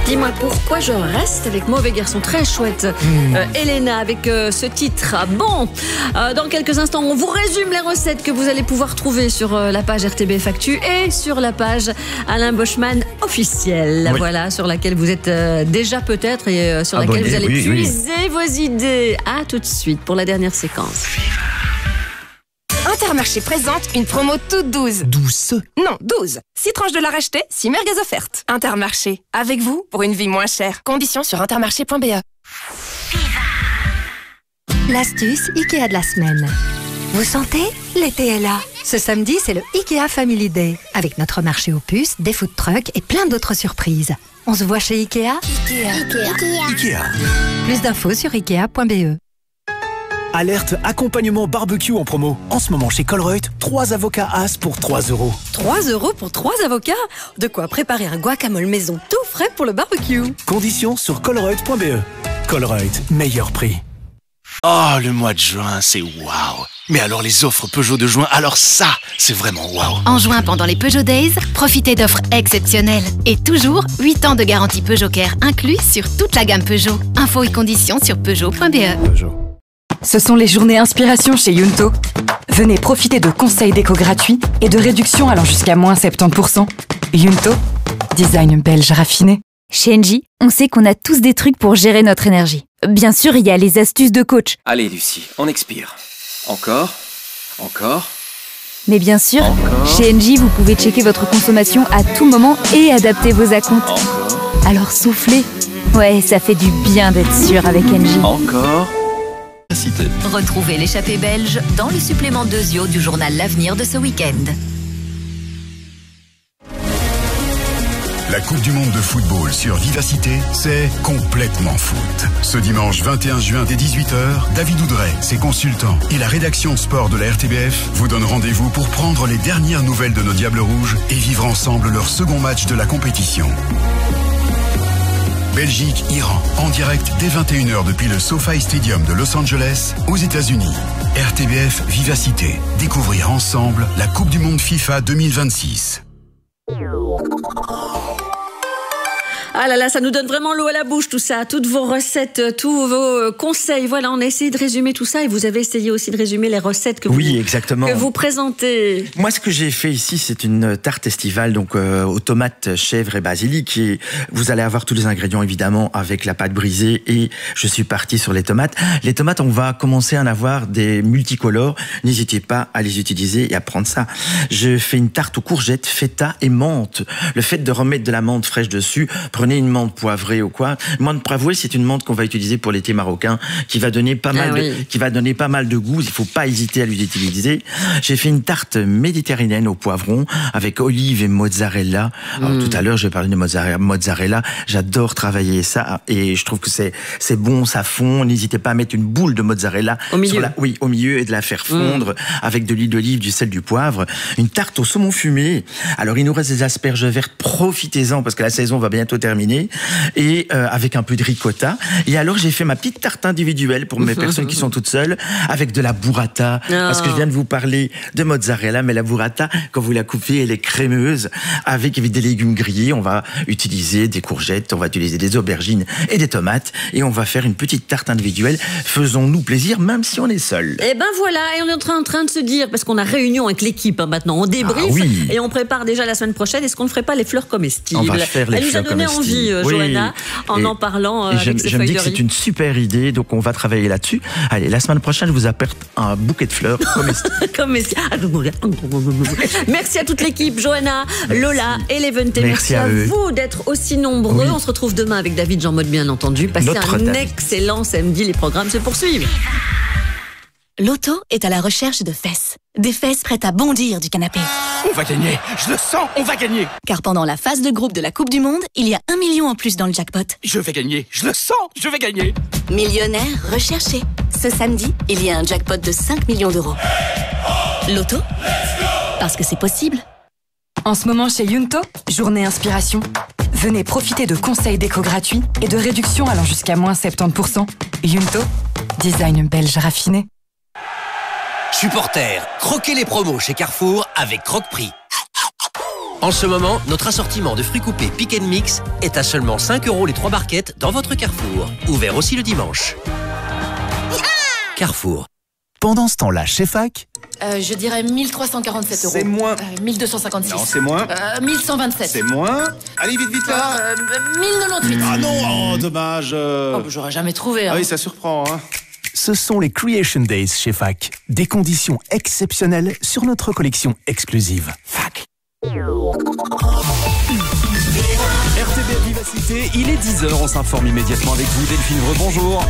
Dis-moi pourquoi je reste avec Mauvais Garçon, très chouette. Elena avec ce titre. Bon, dans quelques instants, on vous résume les recettes que vous allez pouvoir trouver sur la page RTBF Actu et sur la page Alain Boschman officielle. Oui. Voilà, sur laquelle vous êtes déjà peut-être et sur laquelle vous allez puiser vos idées. À tout de suite pour la dernière séquence. Intermarché présente une promo toute douce. Douce. Non, 12. 6 tranches de la racheter, 6 merguez offertes. Intermarché, avec vous pour une vie moins chère. Conditions sur intermarché.be. L'astuce Ikea de la semaine. Vous sentez? L'été est là. Ce samedi, c'est le Ikea Family Day. Avec notre marché aux puces, des food trucks et plein d'autres surprises. On se voit chez Ikea? Ikea. Plus d'infos sur ikea.be. Alerte accompagnement barbecue en promo. En ce moment chez Colruyt, 3 avocats As pour 3 €. 3 € pour 3 avocats? De quoi préparer un guacamole maison tout frais pour le barbecue. Conditions sur colruyt.be. Colruyt, meilleur prix. Oh, le mois de juin, c'est waouh. Mais alors les offres Peugeot de juin, alors ça, c'est vraiment waouh. En juin, pendant les Peugeot Days, profitez d'offres exceptionnelles. Et toujours 8 ans de garantie Peugeot Care inclus sur toute la gamme Peugeot. Infos et conditions sur peugeot.be. Ce sont les journées inspiration chez Yunto. Venez profiter de conseils déco gratuits et de réductions allant jusqu'à moins 70%. Yunto, design belge raffiné. Chez Engie, on sait qu'on a tous des trucs pour gérer notre énergie. Bien sûr, il y a les astuces de coach. Allez Lucie, on expire. Encore. Mais bien sûr, Encore. chez Engie, vous pouvez checker votre consommation à tout moment et adapter vos acomptes. Encore. Alors soufflez. Ouais, ça fait du bien d'être sûr avec Engie. Encore. Retrouvez l'échappée belge dans le supplément 2 du journal L'Avenir de ce week-end. La Coupe du Monde de football sur Vivacité, c'est complètement foot. Ce dimanche 21 juin dès 18h, David Oudret, ses consultants et la rédaction sport de la RTBF vous donnent rendez-vous pour prendre les dernières nouvelles de nos Diables Rouges et vivre ensemble leur second match de la compétition. Belgique-Iran, en direct dès 21h depuis le SoFi Stadium de Los Angeles, aux États-Unis. RTBF Vivacité. Découvrir ensemble la Coupe du Monde FIFA 2026. Ah là là, ça nous donne vraiment l'eau à la bouche tout ça, toutes vos recettes, tous vos conseils. Voilà, on a essayé de résumer tout ça et vous avez essayé aussi de résumer les recettes que vous présentez. Moi, ce que j'ai fait ici, c'est une tarte estivale donc aux tomates, chèvre et basilic. Et vous allez avoir tous les ingrédients évidemment avec la pâte brisée et je suis parti sur les tomates. Les tomates, on va commencer à en avoir des multicolores. N'hésitez pas à les utiliser et à prendre ça. Je fais une tarte aux courgettes, feta et menthe. Le fait de remettre de la menthe fraîche dessus, prenez une menthe poivrée ou quoi. Menthe poivrée, c'est une menthe qu'on va utiliser pour l'été marocain, qui va donner pas mal de goût. Il faut pas hésiter à l'utiliser. J'ai fait une tarte méditerranéenne au poivron avec olive et mozzarella. Alors, tout à l'heure, je vais parler de mozzarella. J'adore travailler ça et je trouve que c'est bon, ça fond. N'hésitez pas à mettre une boule de mozzarella au milieu. Au milieu et de la faire fondre avec de l'huile d'olive, du sel, du poivre. Une tarte au saumon fumé. Alors, il nous reste des asperges vertes. Profitez-en parce que la saison va bientôt terminer. Et avec un peu de ricotta. Et alors, j'ai fait ma petite tarte individuelle pour mes personnes qui sont toutes seules avec de la burrata. Parce que je viens de vous parler de mozzarella, mais la burrata, quand vous la coupez, elle est crémeuse avec des légumes grillés. On va utiliser des courgettes, on va utiliser des aubergines et des tomates. Et on va faire une petite tarte individuelle. Faisons-nous plaisir, même si on est seul. Et ben voilà, et on est en train de se dire, parce qu'on a réunion avec l'équipe maintenant, on débriefe et on prépare déjà la semaine prochaine. Est-ce qu'on ne ferait pas les fleurs comestibles? On va faire les fleurs comestibles. Envie, Johanna, en parlant avec ses feuilles de riz. Je me dis que c'est une super idée, donc on va travailler là-dessus. Allez, la semaine prochaine, je vous apporte un bouquet de fleurs comestibles. Merci à toute l'équipe, Johanna, Lola et Leventé. Merci à vous d'être aussi nombreux. On se retrouve demain avec David Jean Mode, bien entendu. Passez un excellent samedi. Les programmes se poursuivent. Loto est à la recherche de fesses. Des fesses prêtes à bondir du canapé. On va gagner, je le sens, on va gagner. Car pendant la phase de groupe de la Coupe du Monde, il y a 1 million en plus dans le jackpot. Je vais gagner, je le sens, je vais gagner. Millionnaire recherché. Ce samedi, il y a un jackpot de 5 millions d'euros. Loto, parce que c'est possible. En ce moment chez Yunto, journée inspiration. Venez profiter de conseils déco gratuits et de réductions allant jusqu'à moins 70%. Yunto, design belge raffiné. Supporters, croquez les promos chez Carrefour avec Croque-Prix. En ce moment, notre assortiment de fruits coupés Pick & Mix est à seulement 5 € les 3 barquettes dans votre Carrefour. Ouvert aussi le dimanche. Carrefour. Pendant ce temps-là, chez Fac... je dirais 1347 €. C'est moins. 1256. Non, c'est moins. 1127. C'est moins. Allez, vite, vite là. 1098. Ah non, dommage. J'aurais jamais trouvé. Ah oui, ça surprend. Hein. Ce sont les Creation Days chez Fac. Des conditions exceptionnelles sur notre collection exclusive. Fac. RTB Vivacité, il est 10h, on s'informe immédiatement avec vous. Delphine Vreux, bonjour.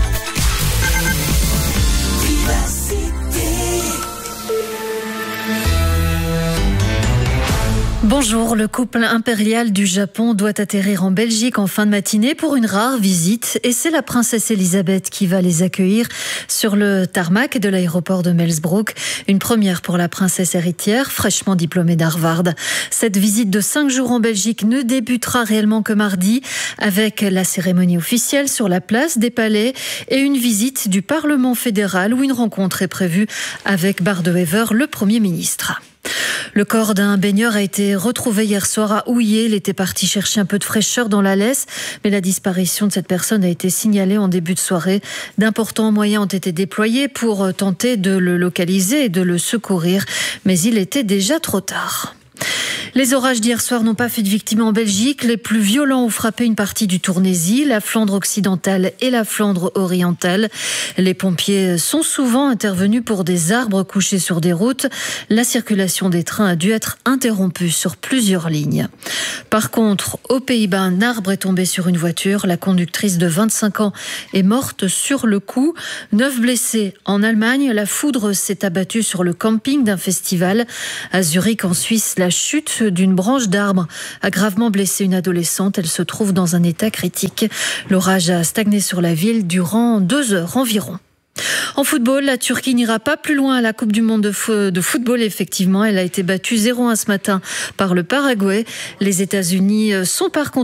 Bonjour, le couple impérial du Japon doit atterrir en Belgique en fin de matinée pour une rare visite et c'est la princesse Elisabeth qui va les accueillir sur le tarmac de l'aéroport de Melsbrook. Une première pour la princesse héritière, fraîchement diplômée d'Harvard. Cette visite de 5 jours en Belgique ne débutera réellement que mardi avec la cérémonie officielle sur la place des Palais et une visite du Parlement fédéral où une rencontre est prévue avec Bart De Wever, le Premier ministre. Le corps d'un baigneur a été retrouvé hier soir à Houillé. Il était parti chercher un peu de fraîcheur dans la Lesse, mais la disparition de cette personne a été signalée en début de soirée. D'importants moyens ont été déployés pour tenter de le localiser et de le secourir, mais il était déjà trop tard. Les orages d'hier soir n'ont pas fait de victimes en Belgique. Les plus violents ont frappé une partie du Tournésie, la Flandre occidentale et la Flandre orientale. Les pompiers sont souvent intervenus pour des arbres couchés sur des routes. La circulation des trains a dû être interrompue sur plusieurs lignes. Par contre, aux Pays-Bas, un arbre est tombé sur une voiture. La conductrice de 25 ans est morte sur le coup. 9 blessés. En Allemagne, la foudre s'est abattue sur le camping d'un festival. À Zurich, en Suisse, la chute d'une branche d'arbre a gravement blessé une adolescente. Elle se trouve dans un état critique. L'orage a stagné sur la ville durant 2 heures environ. En football, la Turquie n'ira pas plus loin à la Coupe du Monde de football. Effectivement, elle a été battue 0-1 ce matin par le Paraguay. Les États-Unis sont par contre